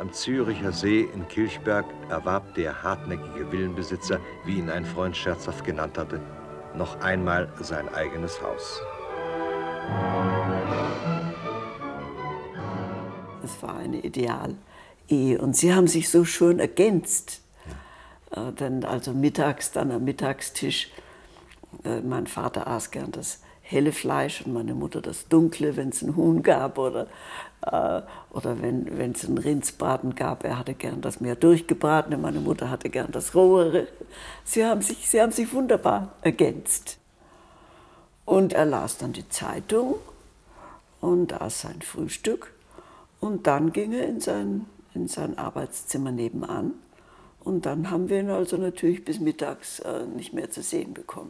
am Züricher See in Kilchberg erwarb der hartnäckige Villenbesitzer, wie ihn ein Freund scherzhaft genannt hatte, noch einmal sein eigenes Haus. Es war eine Idealehe und sie haben sich so schön ergänzt. Denn also mittags, dann am Mittagstisch, mein Vater aß gern das helle Fleisch und meine Mutter das dunkle, wenn es ein Huhn gab oder wenn es einen Rindsbraten gab. Er hatte gern das mehr durchgebratene, meine Mutter hatte gern das rohere. Sie haben sich wunderbar ergänzt. Und er las dann die Zeitung und aß sein Frühstück und dann ging er in sein Arbeitszimmer nebenan. Und dann haben wir ihn also natürlich bis mittags nicht mehr zu sehen bekommen.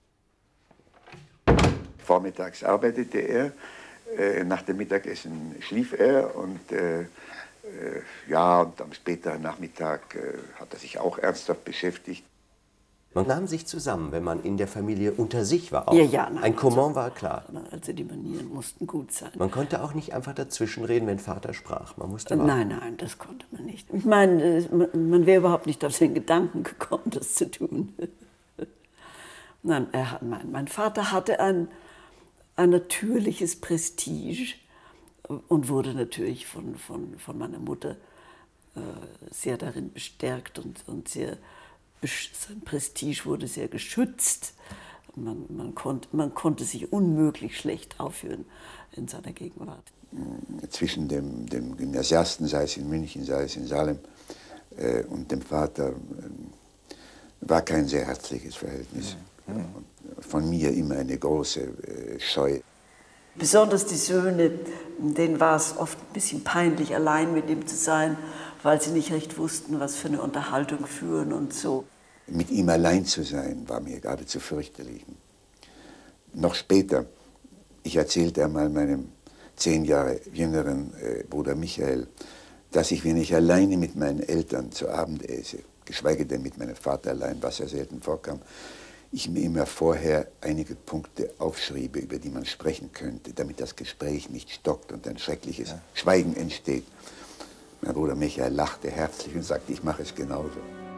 Vormittags arbeitete er, nach dem Mittagessen schlief er und ja, und am späteren Nachmittag hat er sich auch ernsthaft beschäftigt. Man nahm sich zusammen, wenn man in der Familie unter sich war. Auch. Ja, nein, ein Comment war klar. Also die Manieren mussten gut sein. Man konnte auch nicht einfach dazwischenreden, wenn Vater sprach. Man musste nein, das konnte man nicht. Ich meine, man wäre überhaupt nicht auf den Gedanken gekommen, das zu tun. Nein, mein Vater hatte ein natürliches Prestige und wurde natürlich von meiner Mutter sehr darin bestärkt und sein Prestige wurde sehr geschützt. Man konnte sich unmöglich schlecht aufführen in seiner Gegenwart. Zwischen dem Gymnasiasten, sei es in München, sei es in Salem, und dem Vater war kein sehr herzliches Verhältnis. Von mir immer eine große Scheu. Besonders die Söhne, denen war es oft ein bisschen peinlich, allein mit ihm zu sein, weil sie nicht recht wussten, was für eine Unterhaltung führen und so. Mit ihm allein zu sein, war mir geradezu fürchterlich. Noch später, ich erzählte einmal meinem 10 Jahre jüngeren Bruder Michael, dass ich, wenn ich alleine mit meinen Eltern zu Abend esse, geschweige denn mit meinem Vater allein, was ja selten vorkam, ich mir immer vorher einige Punkte aufschriebe, über die man sprechen könnte, damit das Gespräch nicht stockt und ein schreckliches Schweigen entsteht. Mein Bruder Michael lachte herzlich und sagte, ich mache es genauso.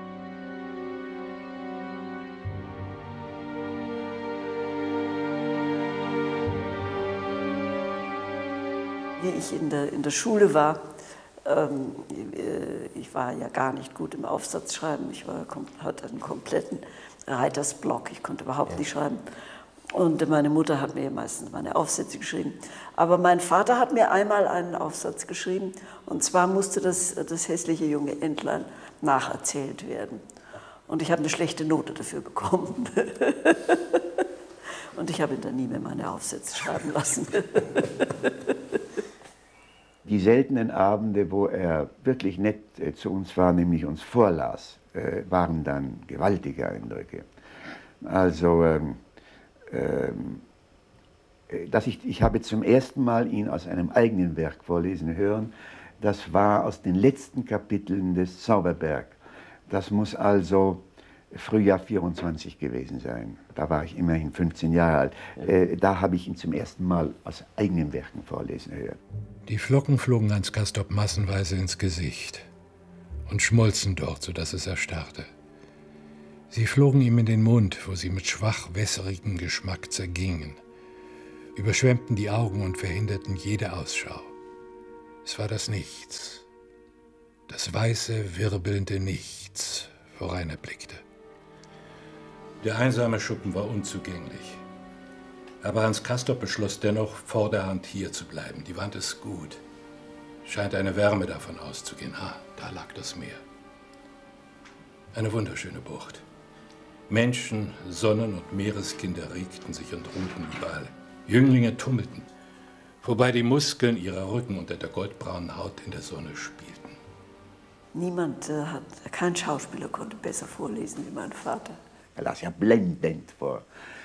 Wie ich in der Schule war, ich war ja gar nicht gut im Aufsatzschreiben, ich hatte einen kompletten Reitersblock, ich konnte überhaupt nicht schreiben. Und meine Mutter hat mir meistens meine Aufsätze geschrieben. Aber mein Vater hat mir einmal einen Aufsatz geschrieben, und zwar musste das hässliche junge Entlein nacherzählt werden. Und ich habe eine schlechte Note dafür bekommen. Und ich habe ihn dann nie mehr meine Aufsätze schreiben lassen. Die seltenen Abende, wo er wirklich nett zu uns war, nämlich uns vorlas, waren dann gewaltige Eindrücke. Also, ich habe zum ersten Mal ihn aus einem eigenen Werk vorlesen hören. Das war aus den letzten Kapiteln des Zauberberg. Das muss also Frühjahr 24 gewesen sein. Da war ich immerhin 15 Jahre alt. Da habe ich ihn zum ersten Mal aus eigenen Werken vorlesen hören. Die Flocken flogen Hans Castorp massenweise ins Gesicht und schmolzen dort, sodass es erstarrte. Sie flogen ihm in den Mund, wo sie mit schwach wässerigem Geschmack zergingen, überschwemmten die Augen und verhinderten jede Ausschau. Es war das Nichts, das weiße, wirbelnde Nichts, worein er blickte. Der einsame Schuppen war unzugänglich. Aber Hans Castorp beschloss dennoch, vorderhand hier zu bleiben. Die Wand ist gut. Scheint eine Wärme davon auszugehen. Ah, da lag das Meer. Eine wunderschöne Bucht. Menschen, Sonnen- und Meereskinder regten sich und ruhten überall. Jünglinge tummelten, wobei die Muskeln ihrer Rücken unter der goldbraunen Haut in der Sonne spielten. Kein Schauspieler konnte besser vorlesen wie mein Vater. Er las ja blendend vor.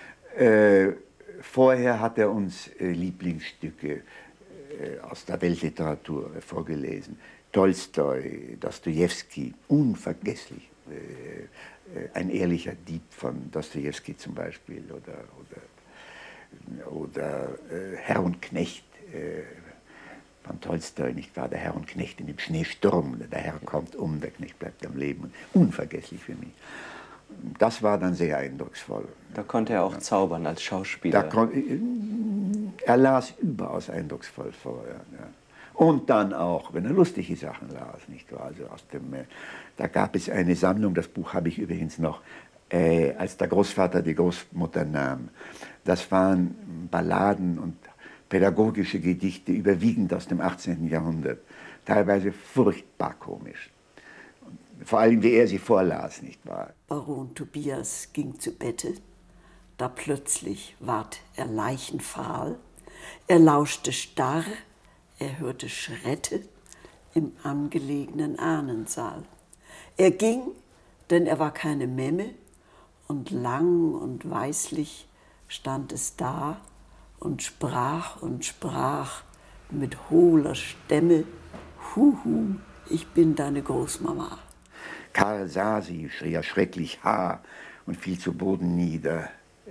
Vorher hat er uns Lieblingsstücke aus der Weltliteratur vorgelesen. Tolstoi, Dostojewski, unvergesslich. Ein ehrlicher Dieb von Dostojewski zum Beispiel, oder Herr und Knecht von Tolstoi, nicht wahr? Der Herr und Knecht in dem Schneesturm. Der Herr kommt der Knecht bleibt am Leben. Unvergesslich für mich. Das war dann sehr eindrucksvoll. Da konnte er auch zaubern als Schauspieler. Er las überaus eindrucksvoll vor. Ja. Und dann auch, wenn er lustige Sachen las, nicht wahr? Also da gab es eine Sammlung, das Buch habe ich übrigens noch, als der Großvater die Großmutter nahm. Das waren Balladen und pädagogische Gedichte, überwiegend aus dem 18. Jahrhundert. Teilweise furchtbar komisch. Vor allem, wie er sie vorlas, nicht wahr? Baron Tobias ging zu Bette, da plötzlich ward er leichenfahl. Er lauschte starr, er hörte Schritte im angelegenen Ahnensaal. Er ging, denn er war keine Memme, und lang und weislich stand es da und sprach mit hohler Stimme: Huhu, ich bin deine Großmama. Karl sah sie, schrie erschrecklich Ha und fiel zu Boden nieder.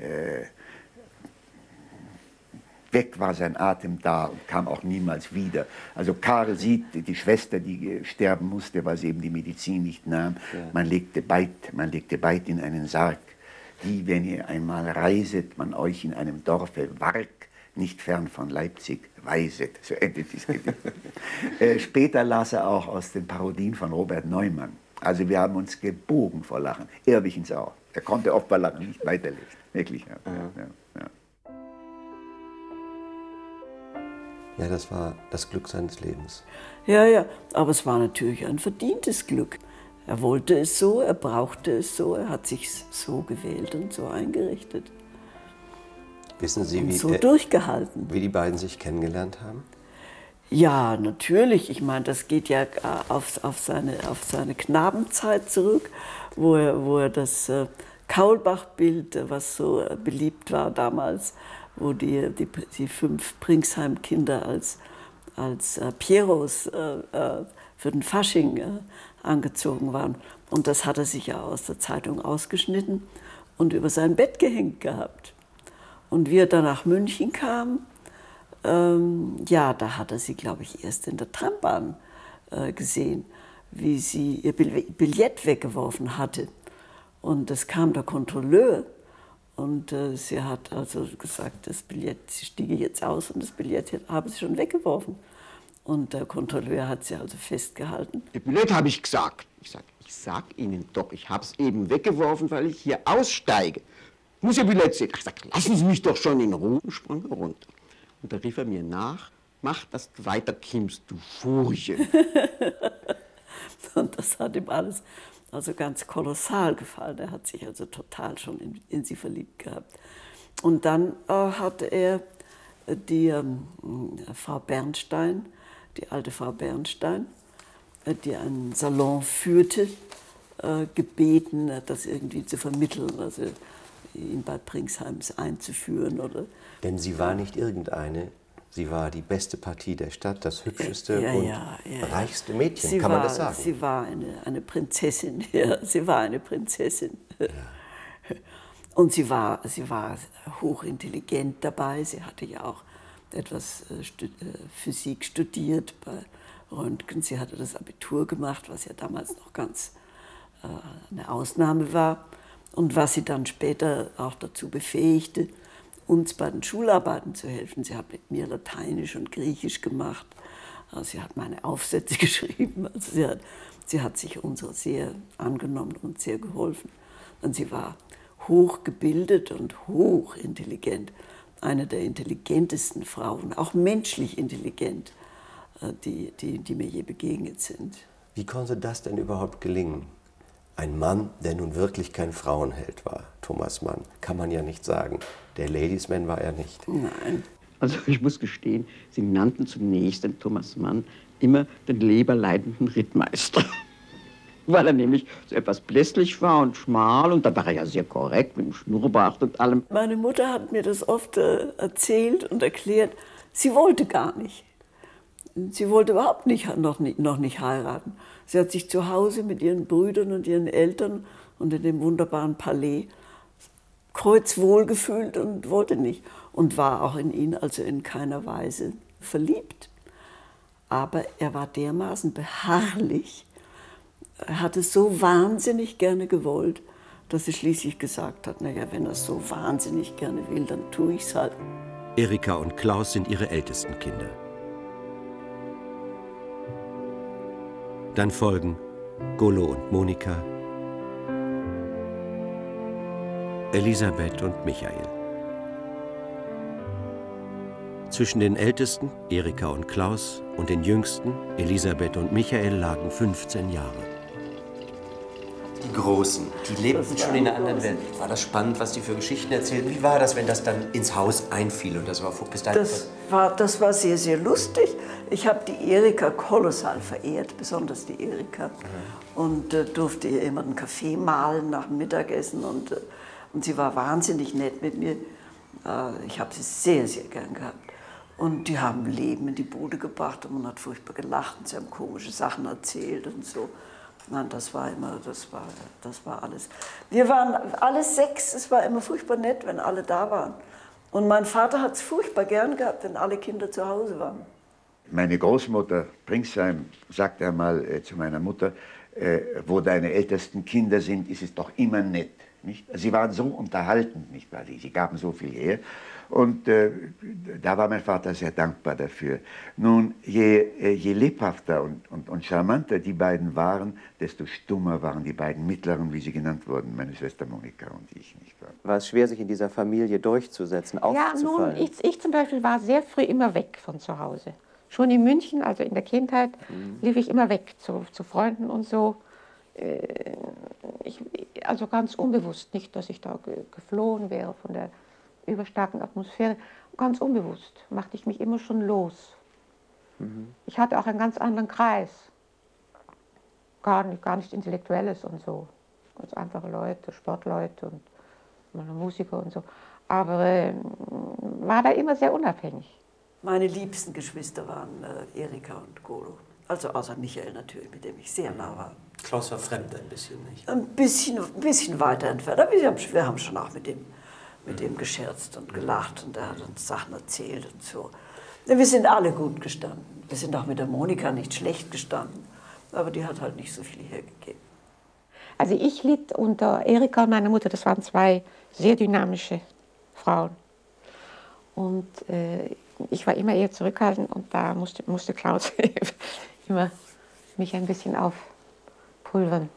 Weg war sein Atem da und kam auch niemals wieder. Also Karl sieht die Schwester, die sterben musste, weil sie eben die Medizin nicht nahm. Ja. Man legte Beid in einen Sarg, die, wenn ihr einmal reiset, man euch in einem Dorfe Wark, nicht fern von Leipzig, weiset. So endet dieses Gedicht. Später las er auch aus den Parodien von Robert Neumann. Also wir haben uns gebogen vor Lachen. Er wich ins Auge. Er konnte oft bei Lachen nicht weiterlesen. Wirklich. Ja. Ja, das war das Glück seines Lebens. Ja, aber es war natürlich ein verdientes Glück. Er wollte es so, er brauchte es so, er hat sich so gewählt und so eingerichtet. Wissen Sie, und so durchgehalten. Wie die beiden sich kennengelernt haben? Ja, natürlich. Ich meine, das geht ja auf seine Knabenzeit zurück, wo er das Kaulbach-Bild, was so beliebt war damals, wo die 5 Pringsheim-Kinder als Pierrots für den Fasching angezogen waren. Und das hat er sich ja aus der Zeitung ausgeschnitten und über sein Bett gehängt gehabt. Und wie er dann nach München kam, da hat er sie, glaube ich, erst in der Trambahn gesehen, wie sie ihr Billett weggeworfen hatte. Und es kam der Kontrolleur und sie hat also gesagt, das Billett, sie stiege jetzt aus und das Billett habe sie schon weggeworfen. Und der Kontrolleur hat sie also festgehalten. Das Billett habe ich gesagt. Ich sag Ihnen doch, ich habe es eben weggeworfen, weil ich hier aussteige. Ich muss Ihr Billett sehen. Ich sag, lassen Sie mich doch schon in Ruhe. Und sprang er runter. Und da rief er mir nach: Mach, dass du weiterkommst, du Furche. Und das hat ihm alles also ganz kolossal gefallen. Er hat sich also total schon in sie verliebt gehabt. Und dann hatte er die Frau Bernstein, die alte Frau Bernstein, die einen Salon führte, gebeten, das irgendwie zu vermitteln, also in Bad Pringsheim einzuführen. Oder Denn sie war nicht irgendeine, sie war die beste Partie der Stadt, das hübscheste und reichste Mädchen, kann man das sagen? Sie war eine Prinzessin, ja, sie war eine Prinzessin. Ja. Und sie war hochintelligent dabei, sie hatte ja auch etwas Physik studiert bei Röntgen, sie hatte das Abitur gemacht, was ja damals noch ganz eine Ausnahme war. Und was sie dann später auch dazu befähigte, uns bei den Schularbeiten zu helfen. Sie hat mit mir Lateinisch und Griechisch gemacht. Sie hat meine Aufsätze geschrieben. Also sie hat sich unserer sehr angenommen und sehr geholfen. Und sie war hochgebildet und hochintelligent. Eine der intelligentesten Frauen, auch menschlich intelligent, die mir je begegnet sind. Wie konnte das denn überhaupt gelingen? Ein Mann, der nun wirklich kein Frauenheld war, Thomas Mann, kann man ja nicht sagen. Der Ladiesman war er nicht. Nein. Also ich muss gestehen, Sie nannten zunächst den Thomas Mann immer den leberleidenden Rittmeister. Weil er nämlich so etwas blässlich war und schmal und da war er ja sehr korrekt mit dem Schnurrbart und allem. Meine Mutter hat mir das oft erzählt und erklärt, sie wollte gar nicht. Sie wollte überhaupt noch nicht heiraten. Sie hat sich zu Hause mit ihren Brüdern und ihren Eltern und in dem wunderbaren Palais kreuzwohl gefühlt und wollte nicht. Und war auch in ihn also in keiner Weise verliebt. Aber er war dermaßen beharrlich, er hat es so wahnsinnig gerne gewollt, dass sie schließlich gesagt hat, naja, wenn er es so wahnsinnig gerne will, dann tue ich es halt. Erika und Klaus sind ihre ältesten Kinder. Dann folgen Golo und Monika, Elisabeth und Michael. Zwischen den Ältesten, Erika und Klaus, und den Jüngsten, Elisabeth und Michael, lagen 15 Jahre. Die Großen, die lebten schon in einer anderen Welt. War das spannend, was die für Geschichten erzählten? Wie war das, wenn das dann ins Haus einfiel? Und das war bis dahin das war sehr, sehr lustig. Ich habe die Erika kolossal verehrt, besonders die Erika. Und durfte ihr immer einen Kaffee mahlen nach dem Mittagessen. Und sie war wahnsinnig nett mit mir. Ich habe sie sehr, sehr gern gehabt. Und die haben Leben in die Bude gebracht und man hat furchtbar gelacht und sie haben komische Sachen erzählt und so. Nein, das war alles. Wir waren alle 6, es war immer furchtbar nett, wenn alle da waren. Und mein Vater hat es furchtbar gern gehabt, wenn alle Kinder zu Hause waren. Meine Großmutter Pringsheim sagte einmal zu meiner Mutter, wo deine ältesten Kinder sind, ist es doch immer nett. Nicht? Sie waren so unterhaltend, nicht wahr? Sie gaben so viel her. Und da war mein Vater sehr dankbar dafür. Nun, je lebhafter und charmanter die beiden waren, desto stummer waren die beiden Mittleren, wie sie genannt wurden, meine Schwester Monika und ich. Nicht wahr? War es schwer, sich in dieser Familie durchzusetzen, aufzufallen? Ja, nun, ich zum Beispiel war sehr früh immer weg von zu Hause. Schon in München, also in der Kindheit, lief ich immer weg zu Freunden und so. Also ganz unbewusst, nicht, dass ich da geflohen wäre von der überstarken Atmosphäre. Ganz unbewusst machte ich mich immer schon los. Ich hatte auch einen ganz anderen Kreis. Gar nicht Intellektuelles und so. Ganz einfache Leute, Sportleute und Musiker und so. Aber war da immer sehr unabhängig. Meine liebsten Geschwister waren Erika und Golo. Also außer Michael natürlich, mit dem ich sehr nah war. Klaus war fremd ein bisschen, nicht? Ein bisschen weiter entfernt. Aber wir haben schon auch mit dem gescherzt und gelacht und er hat uns Sachen erzählt und so. Wir sind alle gut gestanden. Wir sind auch mit der Monika nicht schlecht gestanden. Aber die hat halt nicht so viel hergegeben. Also ich litt unter Erika und meiner Mutter. Das waren 2 sehr dynamische Frauen. Und ich war immer eher zurückhaltend und da musste Klaus immer mich ein bisschen aufpulvern.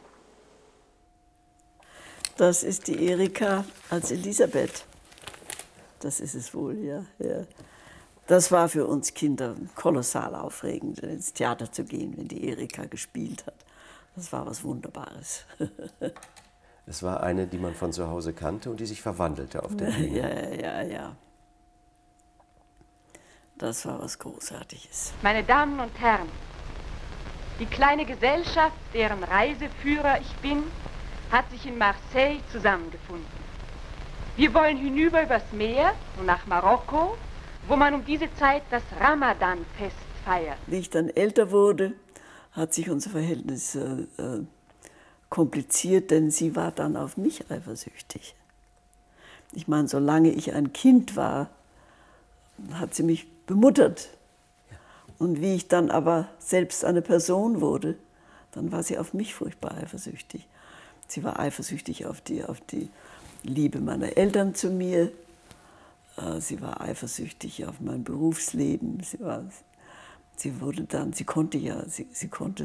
Das ist die Erika als Elisabeth. Das ist es wohl, ja. Das war für uns Kinder kolossal aufregend, ins Theater zu gehen, wenn die Erika gespielt hat. Das war was Wunderbares. Es war eine, die man von zu Hause kannte und die sich verwandelte auf der Bühne. Ja. Das war was Großartiges. Meine Damen und Herren, die kleine Gesellschaft, deren Reiseführer ich bin, hat sich in Marseille zusammengefunden. Wir wollen hinüber übers Meer und nach Marokko, wo man um diese Zeit das Ramadan-Fest feiert. Wie ich dann älter wurde, hat sich unser Verhältnis kompliziert, denn sie war dann auf mich eifersüchtig. Ich meine, solange ich ein Kind war, hat sie mich bemuttert. Und wie ich dann aber selbst eine Person wurde, dann war sie auf mich furchtbar eifersüchtig. Sie war eifersüchtig auf die Liebe meiner Eltern zu mir. Sie war eifersüchtig auf mein Berufsleben. Sie konnte